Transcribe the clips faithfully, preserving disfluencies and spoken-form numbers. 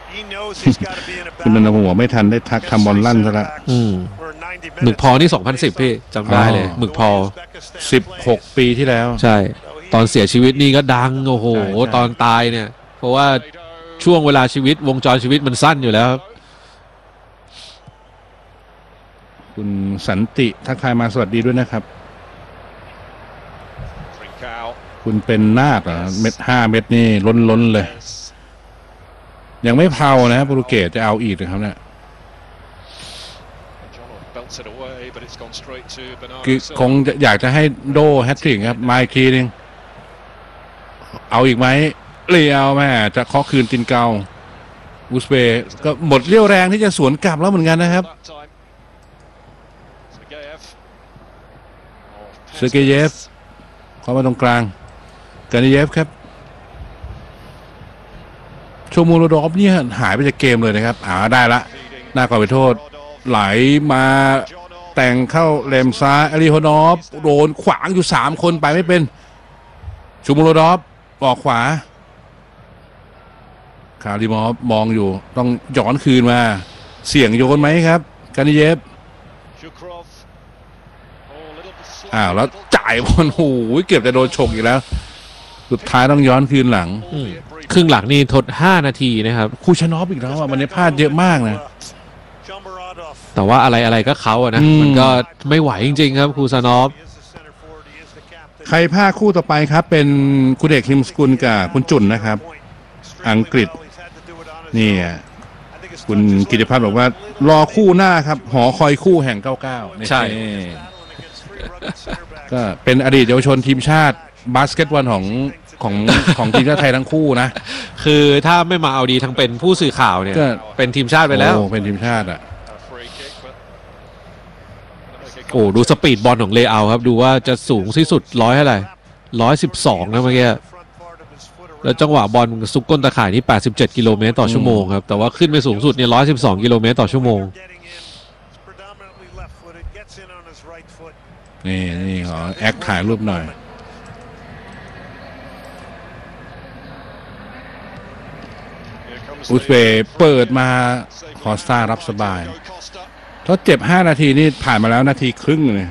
คุณนันทพงศ์บอกไม่ทันได้ทักทำบอลลั่นซะละหมึกพอนี่สองพันสิบพี่จำได้เลยหมึกพอสิบหกปีที่แล้วใช่ตอนเสียชีวิตนี่ก็ดังโอ้โหตอนตายเนี่ยเพราะว่าช่วงเวลาชีวิตวงจรชีวิตมันสั้นอยู่แล้วคุณสันติทักทายมาสวัสดีด้วยนะครับคุณเป็นนาคเหรอเม็ดห้าเม็ดนี่ล้นล้นเลยยังไม่เผานะโปรตุเกสจะเอาอีกนะครับเนี่ยคือคงอยากจะให้โดแฮตทริกครับมาอีกทีนึงเอาอีกไหมเลี้ยวแม่จะเคาะคืนตินเกาอุซเบย์ก็หมดเรี่ยวแรงที่จะสวนกลับแล้วเหมือนกันนะครับเซอร์เกเยฟเข้ามาตรงกลางกานิเยฟครับโชมูโรดอฟนี่หายไปจากเกมเลยนะครับอ่าได้ละหน้าก่อนไปโทษไหลมาแต่งเข้าเลมซ้ายอาริโฮนอฟโดนขวางอยู่สามคนไปไม่เป็นโชมูโรดอฟออกขวาคาริมอฟมองอยู่ต้องย้อนคืนมาเสี่ยงโยนไหมครับกานิเยฟอ้าวแล้วจ่ายบอลโอ้โหเกือบจะโดนฉกอีกแล้วสุดท้ายต้องย้อนคืนหลังครึ่งหลังนี่ทดห้านาทีนะครับคูชานอฟอีกแล้วอ่ะมันได้พลาดเยอะมากนะแต่ว่าอะไรอะไรก็เขาอะนะมันก็ไม่ไหวจริงๆครับคูชานอฟใครพลาดคู่ต่อไปครับเป็นคุณเอกฮิมสกุลกับคุณจุนนะครับอังกฤษนี่คุณกิติพัฒน์บอกว่ารอคู่หน้าครับหอคอยคู่แห่งเก้าเก้าใช่ก็เป็นอดีตเยาวชนทีมชาติบาสเกตบอลของของของทีมชาติไทยทั้งคู่นะคือถ้าไม่มาเอาดีทั้งเป็นผู้สื่อข่าวเนี่ยเป็นทีมชาติไปแล้วโอ้เป็นทีมชาติอ่ะโอ้ดูสปีดบอลของเลอาครับดูว่าจะสูงที่สุดร้อยเท่าไหร่ร้อยสิบสองนะเมื่อกี้แล้วจังหวะบอลซุกก้นตะข่ายนี่แปดสิบเจ็ดกิโลเมตรต่อชั่วโมงครับแต่ว่าขึ้นไปสูงสุดเนี่ยร้อยสิบสองกิโลเมตรต่อชั่วโมงนี่นี่ขอแอคถ่ายรูปหน่อยอุซเบย์เปิดมาคอสตารับสบายทดเจ็บห้านาทีนี่ผ่านมาแล้วนาทีครึ่งเลย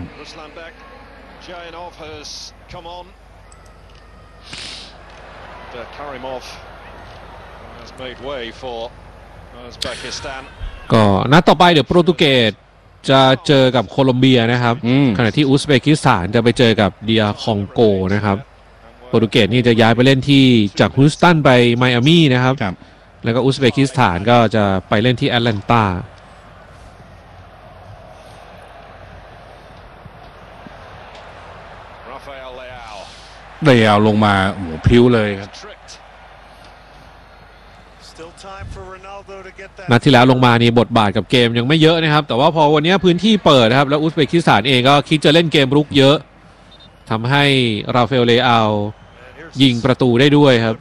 ก็นัดต่อไปเดี๋ยวโปรตุเกสจะเจอกับโคลอมเบียนะครับขณะที่อุซเบกิสถานจะไปเจอกับเดียคองโกนะครับโปรตุเกสนี่จะย้ายไปเล่นที่จากฮูสตันไปไมอามี่นะครับแล้วก็อุซเบกิสถานก็จะไปเล่นที่แอตแลนตาเดียวลงมาโอ้โหพลิ้วเลยครับนัดที่แล้วลงมานี่บทบาทกับเกมยังไม่เยอะนะครับแต่ว่าพอวันนี้พื้นที่เปิดนะครับแล้วอุซเบกิสถานเองก็คิดจะเล่นเกมรุกเยอะทำให้ราฟาเอลเลอายิงประตูได้ด้วยครับ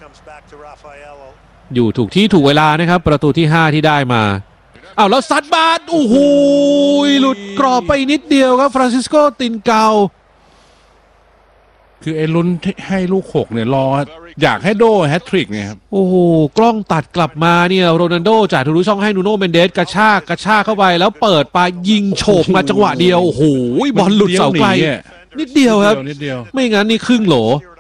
อยู่ถูกที่ถูกเวลานะครับประตูที่ห้าที่ได้มาอ้าวแล้วซัดบาสโอ้โหหลุดกรอบไปนิดเดียวครับฟรานซิสโกตินเกาคือไอ้ลุ้นให้ลูกหกเนี่ยรออยากให้โดแฮตทริกเนี่ยครับโอ้โหกล้องตัดกลับมาเนี่ยโรนัลโดจ่ายทะลุช่องให้นูโน่เมนเดสกระชากกระชากเข้าไปแล้วเปิดไปยิงโฉบมาจังหวะเดียวโอ้โหบอลหลุดเสาไกลนิดเดียวครับไม่งั้นนี่ครึ่งโหล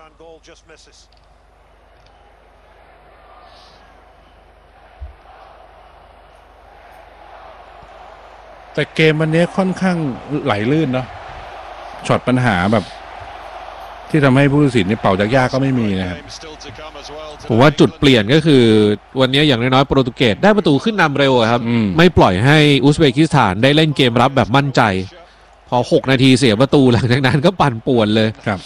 แต่เกมวันนี้ค่อนข้างไหลลื่นเนาะช็อตปัญหาแบบที่ทำให้ผู้ตัดสินนี่เป่าจากยากก็ไม่มีนะครับผมว่าจุดเปลี่ยนก็คือวันนี้อย่างน้อยๆโปรตุเกสได้ประตูขึ้นนำเร็วครับไม่ปล่อยให้อุซเบกิสถานได้เล่นเกมรับแบบมั่นใจพอหกนาทีเสียประตูหลังจากนั้นก็ปั่นป่วนเลยครับ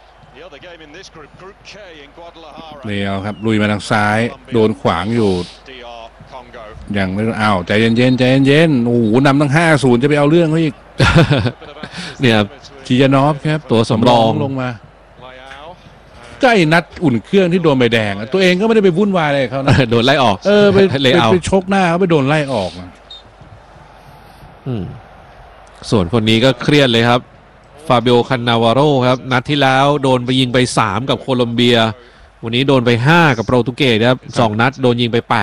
เลี้ยวครับลุยมาทางซ้ายโดนขวางอยู่อย่างไม่อ้าวใจเย็นๆใจเย็นๆโอ้โหนำตั้งห้าศูนย์จะไปเอาเรื่องเขาอีกเนี่ยจิยานอฟครับตัวสำรองลงมาใกล้นัดอุ่นเครื่องที่โดนใบแดงตัวเองก็ไม่ได้ไปวุ่นวายอะไรเขานะโดนไล่ออกเออไปไปชกหน้าเขาไปโดนไล่ออกส่วนคนนี้ก็เครียดเลยครับฟาบิโอคันนาวาโรครับนัดที่แล้วโดนไปยิงไปสามกับโคลอมเบียวันนี้โดนไปห้ากับโปรตุเกสครับสองนัดโดนยิงไปแปด